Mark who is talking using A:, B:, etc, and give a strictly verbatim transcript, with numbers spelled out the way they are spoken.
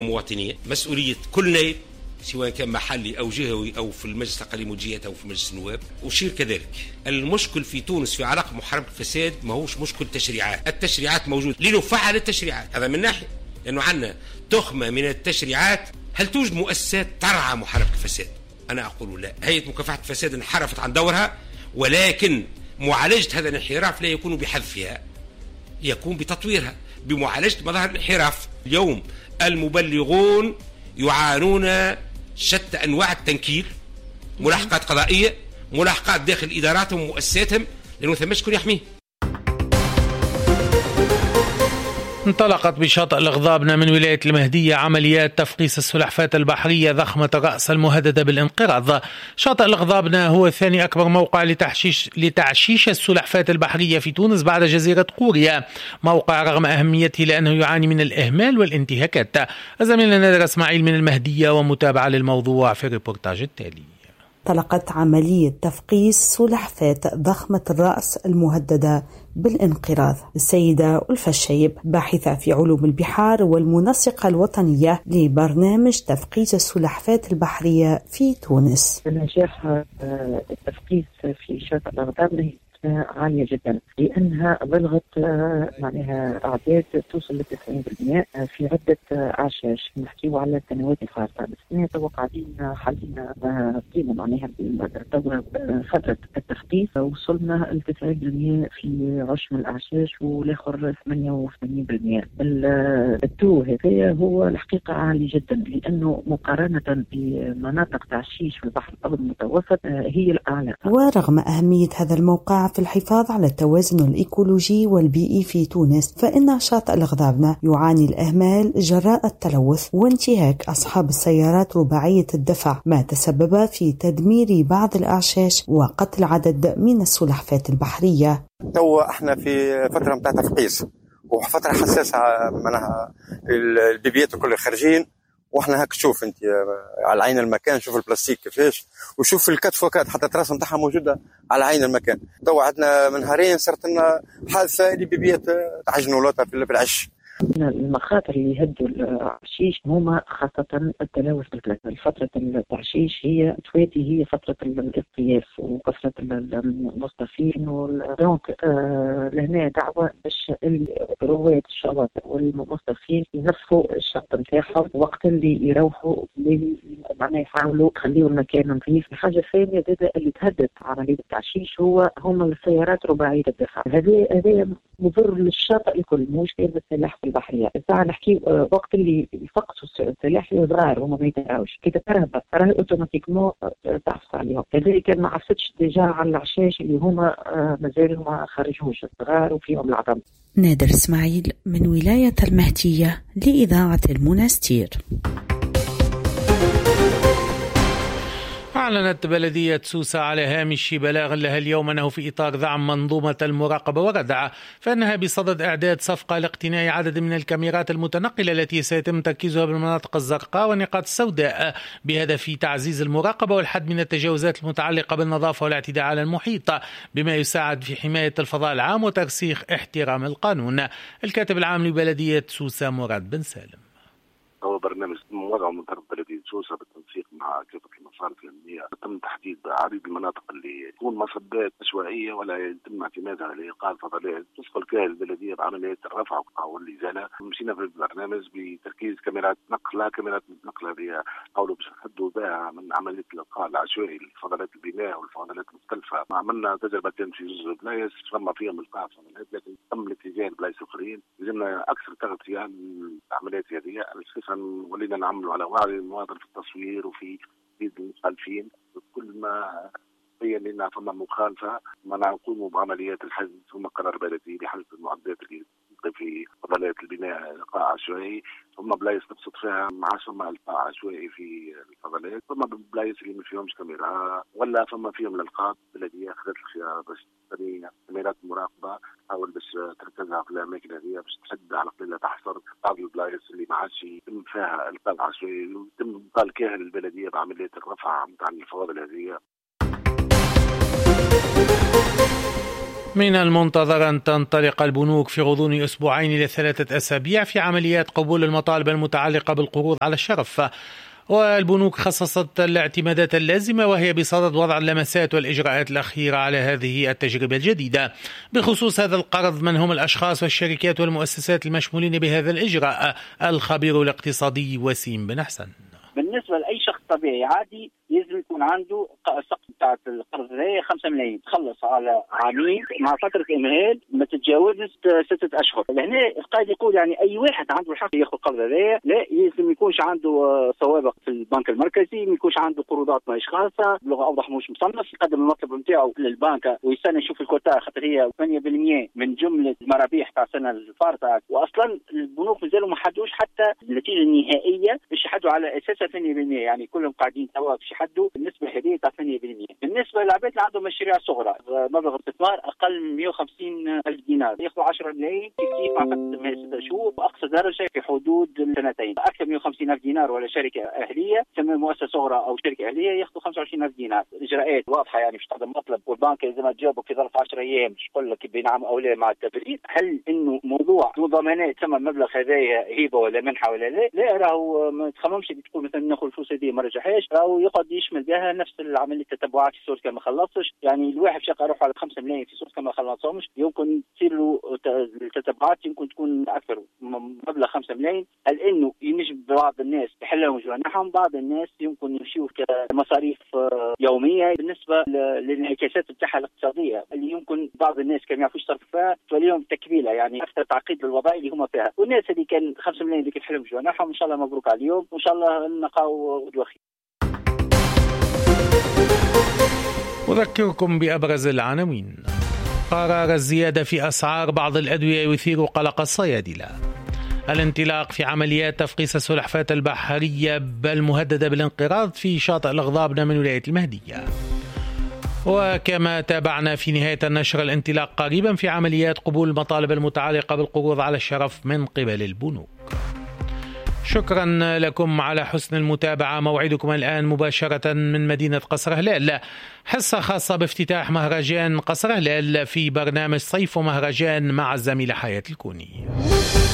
A: مواطنية، مسؤولية كل نائب سواء كان محلي أو جهوي أو في المجلس الأقليمي والجهات أو في مجلس النواب. أشير كذلك المشكل في تونس في علاقة محاربة الفساد ما هوش مشكل تشريعات، التشريعات موجود لنفعل التشريعات، هذا من ناحية، لأنه عندنا تخمة من التشريعات. هل توجد مؤسسات ترعى محاربة الفساد؟ أنا أقول لا. هيئة مكافحة الفساد انحرفت عن دورها، ولكن معالجة هذا الانحراف لا يكون بحذفها، يكون بتطويرها، بمعالجة مظاهر الانحراف. اليوم المبلغون يعانون شتى أنواع التنكيل، ملاحقات قضائية، ملاحقات داخل إداراتهم ومؤسساتهم، لأنه ثم شكون يحميه.
B: انطلقت بشاطئ الغضابنة من ولاية المهدية عمليات تفقيس السلحفاة البحرية ضخمة الرأس المهددة بالانقراض. شاطئ الغضابنة هو ثاني أكبر موقع لتحشيش لتعشيش السلحفاة البحرية في تونس بعد جزيرة قوريا، موقع رغم أهميته لأنه يعاني من الإهمال والانتهاكات. زميلنا نادر إسماعيل من المهدية ومتابعة للموضوع في الريبورتاج التالي.
C: انطلقت عملية تفقيس سلحفاة ضخمة الرأس المهددة بالانقراض. السيدة ألفة الشيب باحثة في علوم البحار والمنسقة الوطنية لبرنامج تفقيس السلحفاة البحرية في تونس.
D: نجاح التفقيس في شاطئ الغضابنة عالية جدا، لأنها بلغت معناها أعداد توصل ل تسعين بالمئة في عدة أعشاش. نحكيو على السنوات الفارطة، بس احنا توقعين حاليا قيمة معناها فترة التخطيط وصلنا ل تسعين بالمئة في عشر الأعشاش والآخر ثمانية وثمانين بالمئة. التو هذا هو الحقيقة عالي جدا، لأنه مقارنة بمناطق تعشيش في البحر الأبيض المتوسط هي الأعلى.
C: ورغم أهمية هذا الموقع في الحفاظ على التوازن الإيكولوجي والبيئي في تونس، فإن شاطئ الغضابنة يعاني الإهمال جراء التلوث وانتهاك أصحاب السيارات رباعية الدفع، ما تسبب في تدمير بعض الأعشاش وقتل عدد من السلحفاة البحرية.
E: تو احنا في فترة متاع تفقيس وفترة حساسة، منها البيبيات الكل خارجين، واحنا هاك شوف انت على عين المكان، شوف البلاستيك كيفاش، وشوف الكتفوكات حتى التراس نتاعها موجوده على عين المكان. تو عندنا من نهارين صارت لنا حادثه اللي بيبيات تعجنوا لوطه في العش.
D: المخاطر اللي يهدوا التعشيش هما خاصة التلوث بالبلاستيك. فترة التعشيش هي تواتي هي فترة الاصطياف وكثرة المصطفين، ودونك آه لهنا دعوة باش رواد الشواطئ والمصطفين ينظفوا الشط نتاعهم وقت اللي يروحوا، معناها يحاولوا يخليوا المكان نظيف. الحاجة الثانية زادة اللي تهدد عملية التعشيش هو هما السيارات رباعية الدفع. هذا هذا مضر للشاطئ الكل، مش غير السلاح البحرية. الساعة نحكي وقت اللي يفقسوا السلاحف صغار هما ما يتراوش، كي تترهب راهي اوتوماتيكمون تحصل عليهم. كذلك ما عرفتش ديجا على العشاش اللي هما مازالوا ما خرجوش، الصغار وفيهم العظم.
C: نادر إسماعيل من ولاية المهدية لإذاعة المنستير.
B: أعلنت بلدية سوسة على هامش بلاغ لها اليوم أنه في إطار دعم منظومة المراقبة وردع فإنها بصدد إعداد صفقة لاقتناء عدد من الكاميرات المتنقلة التي سيتم تركيزها بالمناطق الزرقاء والنقاط السوداء بهدف تعزيز المراقبة والحد من التجاوزات المتعلقة بالنظافة والاعتداء على المحيط، بما يساعد في حماية الفضاء العام وترسيخ احترام القانون. الكاتب العام لبلدية سوسة مراد بن سالم.
F: هو برنامج وضعه من طرف بلدية سوسة بالتنسيق مع كافة المصارف الأمنية. تم تحديد عديد المناطق اللي تكون مصبات عشوائية ولا يتم اعتمادها على إيقاف فضلات تسقل فيها البلدية بعملية الرفع والإزالة. مشينا في البرنامج بتركيز كاميرات نقلة كاميرات نقلة بيحاولوا باش نحدوا بها من عملية الإلقاء العشوائي لفضلات البناء والفضلات المختلفة. عملنا تجربتين في جزء بلايص تم فيهم إلقاء فضلات، لكن تم الاتجاه لبلايص أخرين. لازمنا أكثر تغطية للعمليات هذه، ولينا نعملوا على وعي المواطن في التصوير وفي تحديد المخالفين. كل ما بين لنا فما مخالفة ما نقوموا بعمليات الحجز، ثم قرار بلدي بحجز المعدات اللي في فضلات البناء إلقاء عشوائي، ثم بلايص نبسط فيها مع ثم إلقاء عشوائي في الفضلات، ثم بلايص اللي ما فيهمش كاميرا ولا فما فيهم الإلقاء. البلدية أخذت الخيار باش تبني كاميرات مراقبة، حاول باش تركزها في الأماكن هذه باش تحد على قليلة تحصر بعض البلايص اللي ما عادش يتم فيها إلقاء عشوائي، ويتم إبطال كاهل البلدية بعملية الرفع متاع الفواضل هذه.
B: من المنتظر أن تنطلق البنوك في غضون أسبوعين إلى ثلاثة أسابيع في عمليات قبول المطالب المتعلقة بالقروض على الشرف، والبنوك خصصت الاعتمادات اللازمة وهي بصدد وضع اللمسات والإجراءات الأخيرة على هذه التجربة الجديدة. بخصوص هذا القرض، من هم الأشخاص والشركات والمؤسسات المشمولين بهذا الإجراء؟ الخبير الاقتصادي وسيم بن حسن.
G: بالنسبة لأي شخص طبيعي عادي لازم يكون عنده سقف بتاعت القرض هي خمسة ملايين، تخلص على عامين مع فترة إمهال ما تتجاوزش ستة أشهر. لهنا القائد يقول يعني أي واحد عنده الحق ياخذ قرض هذايا، لا لازم يكونش عنده سوابق في البنك المركزي، ما يكونش عنده قروضات ماهيش خاصة، بلغة أوضح مش مصنف، يقدم المطلب نتاعو للبنك ويستنى يشوف الكوتا، خاطر هي ثمانية بالمئة من جملة المرابيح تاع السنة الفارطة، وأصلا البنوك مازالوا ما حدوش حتى النتيجة النهائية باش يحدوا على أساسها ثمانية بالمئة، يعني كلهم قاعدين توا باش يحدوا النسبة هذه تاع ثمانية بالمئة. بالنسبة للعباد اللي عندهم مشاريع صغرى مبلغ استثمار أقل من مئة وخمسين ألف دينار ياخذوا عشرة ملايين كيف كيف مع فترة ستة شهور، وأقصى درجة في حدود سنتين. أكثر من مئة وخمسين ألف دينار ولا شركة أهلية تسمى مؤسسة صغرى أو شركة أهلية ياخذوا خمسة وعشرين ألف دينار. إجراءات واضحة يعني باش تقدم مطلب والبنك إذا ما تجاوبك في ظرف عشرة أيام باش يقول لك بنعم أو لا مع التبريد. هل إنه موضوع ذو ضمانات ثم المبلغ هذايا هيبة ولا منحة ولا لا؟ لا، راهو ما تخممش تقول مثلا ناخذ الفلوس هذه ما رجعهاش، راهو يقعد يشمل بها نفس العملية التتبعات في صورة كما خلصش. يعني الواحد شاق يروح على خمسة ملايين في صورة كما خلصهمش يمكن تصير له التتبعات يمكن تكون أكثر مبلغ خمسة ملايين. هل إنه ينجم بعض الناس يحلهم جوانحهم، بعض الناس يمكن يمشيوا كمصاريف يومية بالنسبة للانعكاسات بتاعها الاقتصادية اللي يمكن بعض الناس كانوا يعرفوش يصرفوا فيها توليهم تكبيلة، يعني أكثر تعقيد للوضع اللي هم فيها. والناس اللي كان خمسة ملايين اللي يحلهم جوانحهم إن شاء الله مبروك عليهم، وإن شاء الله نلقاو غدوة خير.
B: أذكركم بأبرز العناوين. قرار الزيادة في أسعار بعض الأدوية يثير قلق الصيادلة. الانطلاق في عمليات تفقيس السلحفاة البحرية بل مهددة بالانقراض في شاطئ الغضابنة من ولاية المهدية. وكما تابعنا في نهاية النشر الانطلاق قريبا في عمليات قبول المطالب المتعلقة بالقروض على الشرف من قبل البنوك. شكرا لكم على حسن المتابعة. موعدكم الآن مباشرة من مدينة قصر هلال، حصة خاصة بافتتاح مهرجان قصر هلال في برنامج صيف ومهرجان مع الزميلة حياة الكوني.